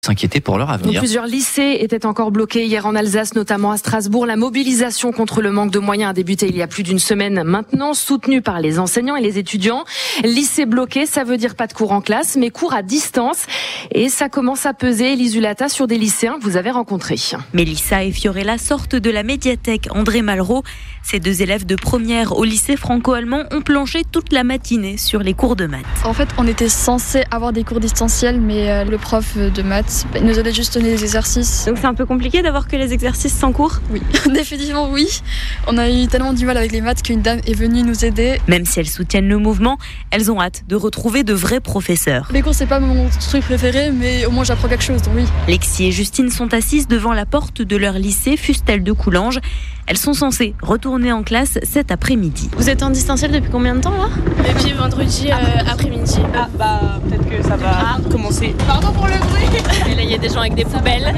s'inquiéter pour leur avenir. Plusieurs lycées étaient encore bloqués hier en Alsace, notamment à Strasbourg. La mobilisation contre le manque de moyens a débuté il y a plus d'une semaine maintenant, soutenue par les enseignants et les étudiants. Lycée bloqué, ça veut dire pas de cours en classe, mais cours à distance. Et ça commence à peser, Elise Ulata, sur des lycéens que vous avez rencontrés. Mélissa et Fiorella sortent de la médiathèque André Malraux. Ces deux élèves de première au lycée franco-allemand ont planché toute la matinée sur les cours de maths. En fait, on était censé avoir des cours distanciels, mais le prof de maths il nous allait juste donner des exercices. Donc c'est un peu compliqué d'avoir que les exercices sans cours ? Oui, définitivement oui. On a eu tellement du mal avec les maths qu'une dame est venue nous aider. Même si elles soutiennent le mouvement, elles ont hâte de retrouver de vrais professeurs. Les cours, c'est pas mon truc préféré, mais au moins j'apprends quelque chose, donc oui. Lexi et Justine sont assises devant la porte de leur lycée Fustel de Coulanges. Elles sont censées retourner en classe cet après-midi. Vous êtes en distanciel depuis combien de temps là ? Depuis vendredi après-midi. Peut-être que ça va commencer. Pardon pour le bruit. Et là il y a des gens avec des poubelles.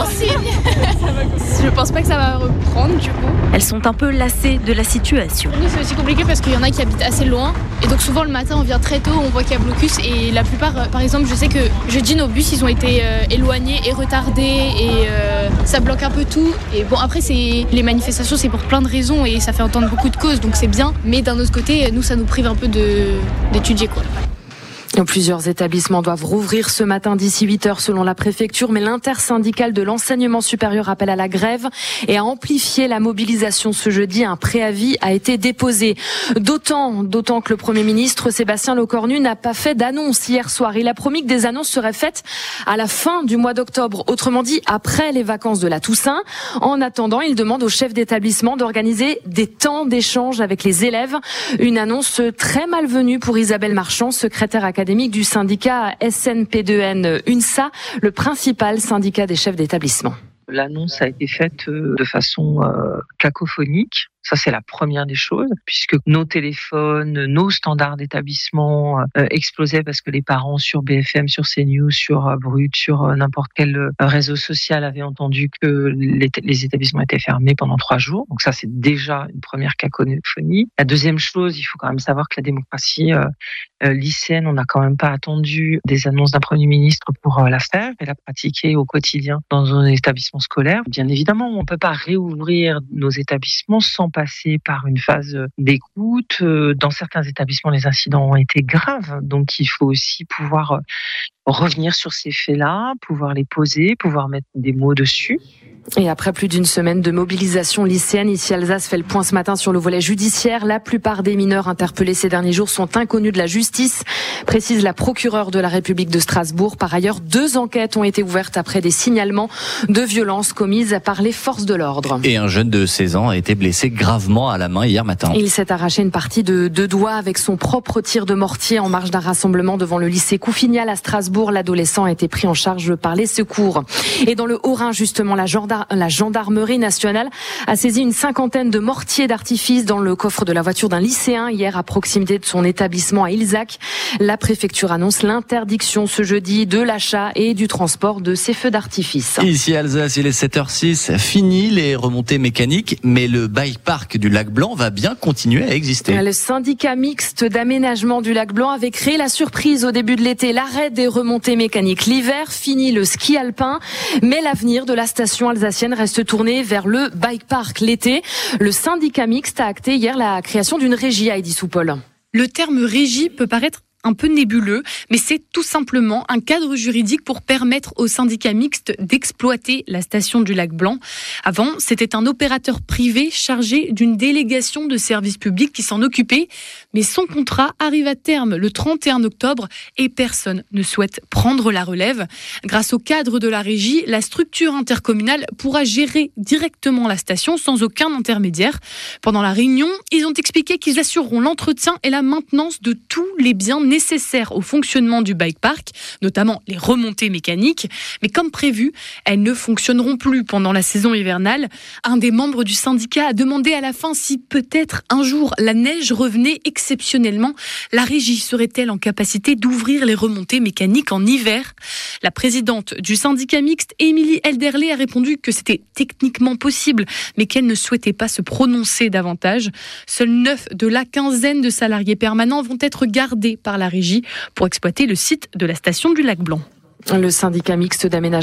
Je pense pas que ça va reprendre du coup. Elles sont un peu lassées de la situation. Pour nous c'est aussi compliqué parce qu'il y en a qui habitent assez loin. Et donc souvent le matin on vient très tôt, on voit qu'il y a blocus. Et la plupart, par exemple je sais que jeudi nos bus ils ont été éloignés et retardés. Et ça bloque un peu tout. Et bon après les manifestations c'est pour plein de raisons et ça fait entendre beaucoup de causes donc c'est bien. Mais d'un autre côté nous ça nous prive un peu d'étudier quoi. Plusieurs établissements doivent rouvrir ce matin d'ici 8h selon la préfecture, mais l'intersyndicale de l'enseignement supérieur appelle à la grève et a amplifié la mobilisation ce jeudi. Un préavis a été déposé. D'autant que le Premier ministre Sébastien Lecornu n'a pas fait d'annonce hier soir. Il a promis que des annonces seraient faites à la fin du mois d'octobre, autrement dit après les vacances de la Toussaint. En attendant, il demande aux chefs d'établissement d'organiser des temps d'échange avec les élèves. Une annonce très malvenue pour Isabelle Marchand, secrétaire académique du syndicat SNP2N UNSA, le principal syndicat des chefs d'établissement. L'annonce a été faite de façon cacophonique. Ça, c'est la première des choses, puisque nos téléphones, nos standards d'établissement explosaient parce que les parents sur BFM, sur CNews, sur Brut, sur n'importe quel réseau social avaient entendu que les établissements étaient fermés pendant 3 jours. Donc ça, c'est déjà une première cacophonie. La deuxième chose, il faut quand même savoir que la démocratie lycéenne, on n'a quand même pas attendu des annonces d'un Premier ministre pour la faire et la pratiquer au quotidien dans un établissement scolaire. Bien évidemment, on ne peut pas réouvrir nos établissements sans passer par une phase d'écoute. Dans certains établissements, les incidents ont été graves, donc il faut aussi pouvoir revenir sur ces faits-là, pouvoir les poser, pouvoir mettre des mots dessus. Et après plus d'une semaine de mobilisation lycéenne, ici Alsace fait le point ce matin sur le volet judiciaire. La plupart des mineurs interpellés ces derniers jours sont inconnus de la justice, précise la procureure de la République de Strasbourg. Par ailleurs, 2 enquêtes ont été ouvertes après des signalements de violences commises par les forces de l'ordre. Et un jeune de 16 ans a été blessé gravement à la main hier matin. Il s'est arraché une partie de 2 doigts avec son propre tir de mortier en marge d'un rassemblement devant le lycée Couffignal à Strasbourg. L'adolescent a été pris en charge par les secours. Et dans le Haut-Rhin, justement, la gendarmerie nationale a saisi une 50aine de mortiers d'artifice dans le coffre de la voiture d'un lycéen hier à proximité de son établissement à Ilzac. La préfecture annonce l'interdiction ce jeudi de l'achat et du transport de ces feux d'artifice. Ici à Alsace, il est 7h06. Fini les remontées mécaniques, mais le bike park du Lac Blanc va bien continuer à exister. Le syndicat mixte d'aménagement du Lac Blanc avait créé la surprise au début de l'été, l'arrêt des remontées mécaniques. L'hiver, fini le ski alpin, mais l'avenir de la station alsacienne reste tourné vers le bike park l'été. Le syndicat mixte a acté hier la création d'une régie à Heidi Soupol. Le terme régie peut paraître un peu nébuleux, mais c'est tout simplement un cadre juridique pour permettre aux syndicats mixtes d'exploiter la station du Lac Blanc. Avant, c'était un opérateur privé chargé d'une délégation de service public qui s'en occupait, mais son contrat arrive à terme le 31 octobre et personne ne souhaite prendre la relève. Grâce au cadre de la régie, la structure intercommunale pourra gérer directement la station sans aucun intermédiaire. Pendant la réunion, ils ont expliqué qu'ils assureront l'entretien et la maintenance de tous les biens nécessaires au fonctionnement du bike park, notamment les remontées mécaniques. Mais comme prévu, elles ne fonctionneront plus pendant la saison hivernale. Un des membres du syndicat a demandé à la fin si peut-être un jour la neige revenait exceptionnellement. La régie serait-elle en capacité d'ouvrir les remontées mécaniques en hiver ? La présidente du syndicat mixte, Émilie Elderlé, a répondu que c'était techniquement possible, mais qu'elle ne souhaitait pas se prononcer davantage. Seuls 9 de la quinzaine de salariés permanents vont être gardés par la régie pour exploiter le site de la station du Lac Blanc. Le syndicat mixte d'aménagement